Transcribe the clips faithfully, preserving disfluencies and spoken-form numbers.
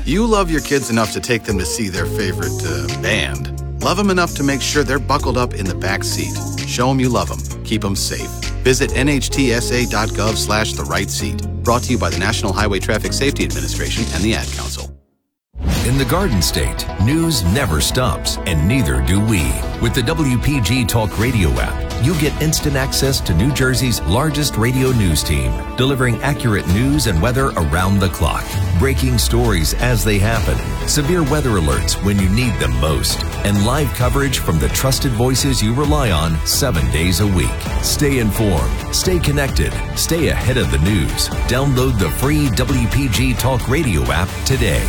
You love your kids enough to take them to see their favorite uh, band. Love them enough to make sure they're buckled up in the back seat. Show them you love them. Keep them safe. Visit nhtsa.gov slash the right seat. Brought to you by the National Highway Traffic Safety Administration and the Ad Council. In the Garden State, news never stops, and neither do we. With the W P G Talk Radio app, you get instant access to New Jersey's largest radio news team, delivering accurate news and weather around the clock, breaking stories as they happen, severe weather alerts when you need them most, and live coverage from the trusted voices you rely on seven days a week. Stay informed, stay connected, stay ahead of the news. Download the free W P G Talk Radio app today.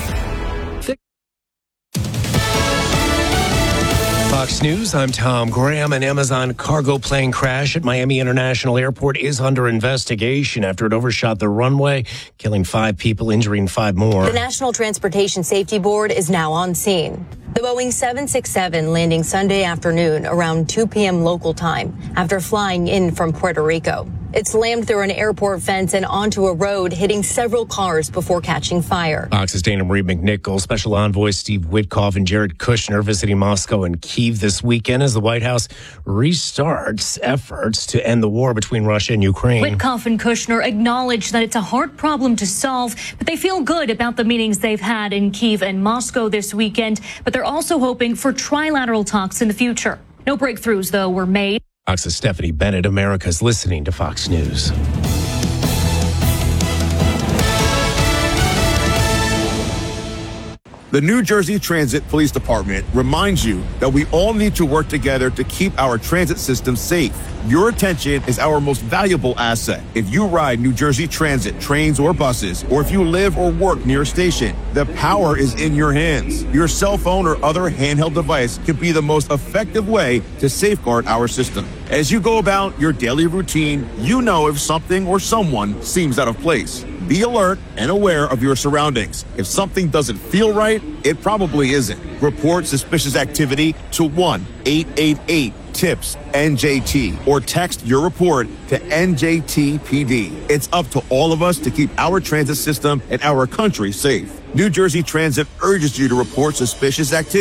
Fox News, I'm Tom Graham. An Amazon cargo plane crash at Miami International Airport is under investigation after it overshot the runway, killing five people, injuring five more. The National Transportation Safety Board is now on scene. The Boeing seven sixty-seven landing Sunday afternoon around two p.m. local time after flying in from Puerto Rico. It slammed through an airport fence and onto a road, hitting several cars before catching fire. Fox's Dana Marie McNichol, Special Envoy Steve Witkoff, and Jared Kushner visiting Moscow and Kyiv this weekend as the White House restarts efforts to end the war between Russia and Ukraine. Witkoff and Kushner acknowledge that it's a hard problem to solve, but they feel good about the meetings they've had in Kyiv and Moscow this weekend. But they're also hoping for trilateral talks in the future. No breakthroughs, though, were made. Fox's Stephanie Bennett. America's listening to Fox News. The New Jersey Transit Police Department reminds you that we all need to work together to keep our transit system safe. Your attention is our most valuable asset. If you ride New Jersey Transit, trains or buses, or if you live or work near a station, the power is in your hands. Your cell phone or other handheld device could be the most effective way to safeguard our system. As you go about your daily routine, you know if something or someone seems out of place. Be alert and aware of your surroundings. If something doesn't feel right, it probably isn't. Report suspicious activity to one eight eight eight TIPS N J T or text your report to N J T P D. It's up to all of us to keep our transit system and our country safe. New Jersey Transit urges you to report suspicious activity